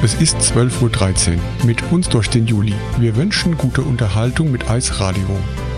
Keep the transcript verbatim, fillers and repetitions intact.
Es ist zwölf Uhr dreizehn. Mit uns durch den Juli. Wir wünschen gute Unterhaltung mit Eis Radio.